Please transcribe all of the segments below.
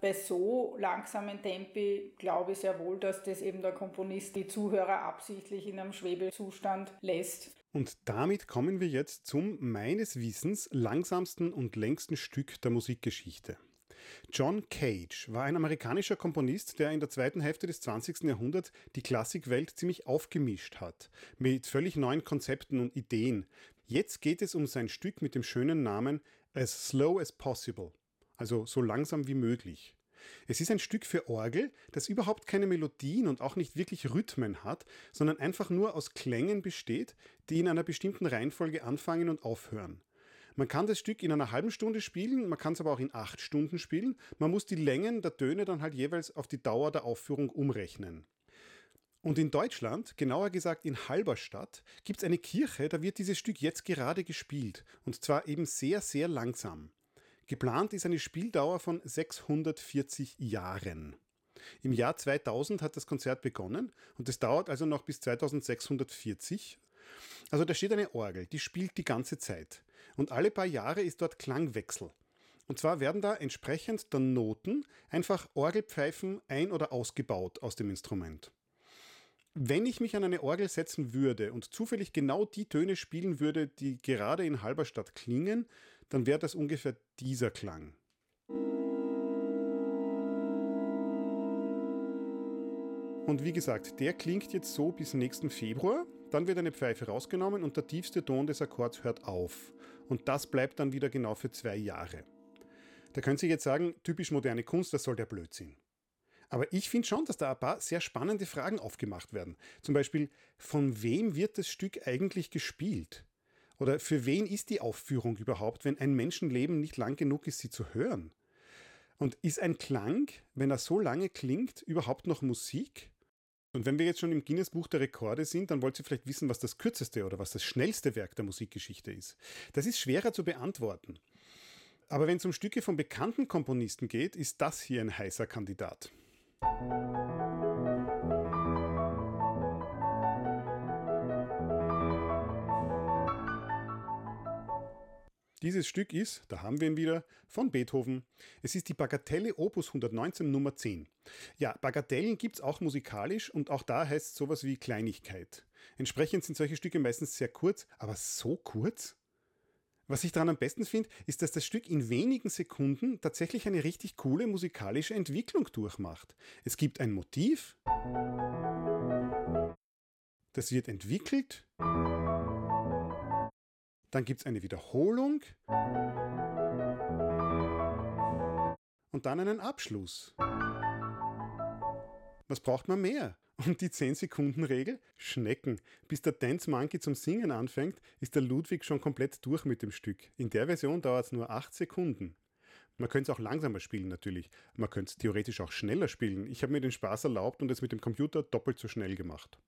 bei so langsamen Tempi glaube ich sehr wohl, dass das eben der Komponist die Zuhörer absichtlich in einem Schwebezustand lässt. Und damit kommen wir jetzt zum meines Wissens langsamsten und längsten Stück der Musikgeschichte. John Cage war ein amerikanischer Komponist, der in der zweiten Hälfte des 20. Jahrhunderts die Klassikwelt ziemlich aufgemischt hat, mit völlig neuen Konzepten und Ideen. Jetzt geht es um sein Stück mit dem schönen Namen As Slow as Possible, also so langsam wie möglich. Es ist ein Stück für Orgel, das überhaupt keine Melodien und auch nicht wirklich Rhythmen hat, sondern einfach nur aus Klängen besteht, die in einer bestimmten Reihenfolge anfangen und aufhören. Man kann das Stück in einer halben Stunde spielen, man kann es aber auch in 8 Stunden spielen. Man muss die Längen der Töne dann halt jeweils auf die Dauer der Aufführung umrechnen. Und in Deutschland, genauer gesagt in Halberstadt, gibt es eine Kirche, da wird dieses Stück jetzt gerade gespielt. Und zwar eben sehr, sehr langsam. Geplant ist eine Spieldauer von 640 Jahren. Im Jahr 2000 hat das Konzert begonnen und es dauert also noch bis 2640. Also da steht eine Orgel, die spielt die ganze Zeit. Und alle paar Jahre ist dort Klangwechsel. Und zwar werden da entsprechend der Noten einfach Orgelpfeifen ein- oder ausgebaut aus dem Instrument. Wenn ich mich an eine Orgel setzen würde und zufällig genau die Töne spielen würde, die gerade in Halberstadt klingen, dann wäre das ungefähr dieser Klang. Und wie gesagt, der klingt jetzt so bis nächsten Februar, dann wird eine Pfeife rausgenommen und der tiefste Ton des Akkords hört auf. Und das bleibt dann wieder genau für 2 Jahre. Da können Sie jetzt sagen, typisch moderne Kunst, das soll der Blödsinn. Aber ich finde schon, dass da ein paar sehr spannende Fragen aufgemacht werden. Zum Beispiel, von wem wird das Stück eigentlich gespielt? Oder für wen ist die Aufführung überhaupt, wenn ein Menschenleben nicht lang genug ist, sie zu hören? Und ist ein Klang, wenn er so lange klingt, überhaupt noch Musik? Und wenn wir jetzt schon im Guinness-Buch der Rekorde sind, dann wollt ihr vielleicht wissen, was das kürzeste oder was das schnellste Werk der Musikgeschichte ist. Das ist schwerer zu beantworten. Aber wenn es um Stücke von bekannten Komponisten geht, ist das hier ein heißer Kandidat. Dieses Stück ist, da haben wir ihn wieder, von Beethoven. Es ist die Bagatelle Opus 119 Nummer 10. Ja, Bagatellen gibt es auch musikalisch und auch da heißt es sowas wie Kleinigkeit. Entsprechend sind solche Stücke meistens sehr kurz, aber so kurz? Was ich daran am besten finde, ist, dass das Stück in wenigen Sekunden tatsächlich eine richtig coole musikalische Entwicklung durchmacht. Es gibt ein Motiv, das wird entwickelt, dann gibt es eine Wiederholung und dann einen Abschluss. Was braucht man mehr? Und die 10-Sekunden-Regel? Schnecken. Bis der Dance Monkey zum Singen anfängt, ist der Ludwig schon komplett durch mit dem Stück. In der Version dauert es nur 8 Sekunden. Man könnte es auch langsamer spielen natürlich. Man könnte es theoretisch auch schneller spielen. Ich habe mir den Spaß erlaubt und es mit dem Computer doppelt so schnell gemacht.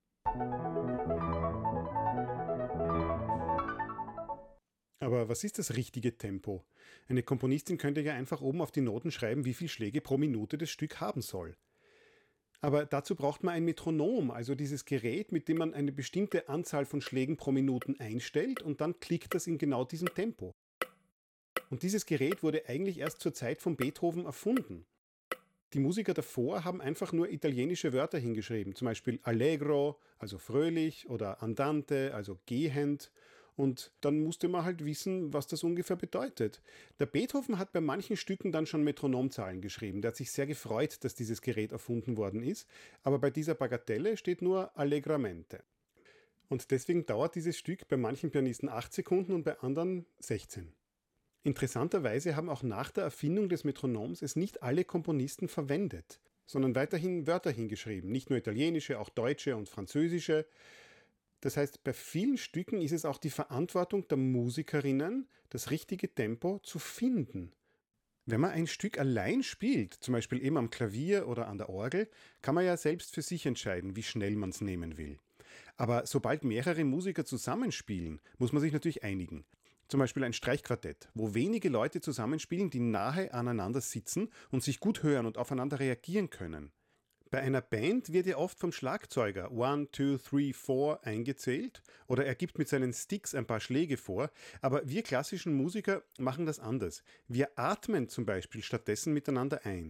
Aber was ist das richtige Tempo? Eine Komponistin könnte ja einfach oben auf die Noten schreiben, wie viele Schläge pro Minute das Stück haben soll. Aber dazu braucht man ein Metronom, also dieses Gerät, mit dem man eine bestimmte Anzahl von Schlägen pro Minute einstellt und dann klickt das in genau diesem Tempo. Und dieses Gerät wurde eigentlich erst zur Zeit von Beethoven erfunden. Die Musiker davor haben einfach nur italienische Wörter hingeschrieben, zum Beispiel Allegro, also fröhlich, oder Andante, also gehend. Und dann musste man halt wissen, was das ungefähr bedeutet. Der Beethoven hat bei manchen Stücken dann schon Metronomzahlen geschrieben. Der hat sich sehr gefreut, dass dieses Gerät erfunden worden ist. Aber bei dieser Bagatelle steht nur Allegramente. Und deswegen dauert dieses Stück bei manchen Pianisten 8 Sekunden und bei anderen 16. Interessanterweise haben auch nach der Erfindung des Metronoms es nicht alle Komponisten verwendet, sondern weiterhin Wörter hingeschrieben. Nicht nur italienische, auch deutsche und französische. Das heißt, bei vielen Stücken ist es auch die Verantwortung der Musikerinnen, das richtige Tempo zu finden. Wenn man ein Stück allein spielt, zum Beispiel eben am Klavier oder an der Orgel, kann man ja selbst für sich entscheiden, wie schnell man es nehmen will. Aber sobald mehrere Musiker zusammenspielen, muss man sich natürlich einigen. Zum Beispiel ein Streichquartett, wo wenige Leute zusammenspielen, die nahe aneinander sitzen und sich gut hören und aufeinander reagieren können. Bei einer Band wird ja oft vom Schlagzeuger 1, 2, 3, 4 eingezählt oder er gibt mit seinen Sticks ein paar Schläge vor, aber wir klassischen Musiker machen das anders. Wir atmen zum Beispiel stattdessen miteinander ein.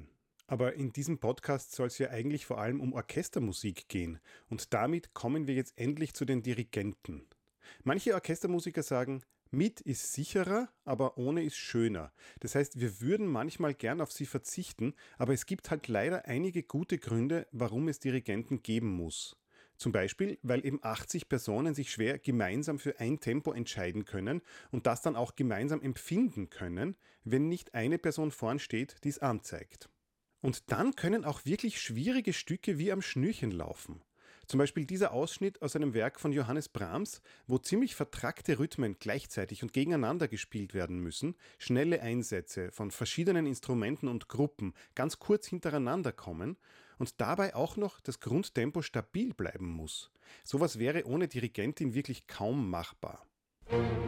Aber in diesem Podcast soll es ja eigentlich vor allem um Orchestermusik gehen. Und damit kommen wir jetzt endlich zu den Dirigenten. Manche Orchestermusiker sagen, mit ist sicherer, aber ohne ist schöner. Das heißt, wir würden manchmal gern auf sie verzichten, aber es gibt halt leider einige gute Gründe, warum es Dirigenten geben muss. Zum Beispiel, weil eben 80 Personen sich schwer gemeinsam für ein Tempo entscheiden können und das dann auch gemeinsam empfinden können, wenn nicht eine Person vorn steht, die es anzeigt. Und dann können auch wirklich schwierige Stücke wie am Schnürchen laufen. Zum Beispiel dieser Ausschnitt aus einem Werk von Johannes Brahms, wo ziemlich vertrackte Rhythmen gleichzeitig und gegeneinander gespielt werden müssen, schnelle Einsätze von verschiedenen Instrumenten und Gruppen ganz kurz hintereinander kommen und dabei auch noch das Grundtempo stabil bleiben muss. Sowas wäre ohne Dirigentin wirklich kaum machbar.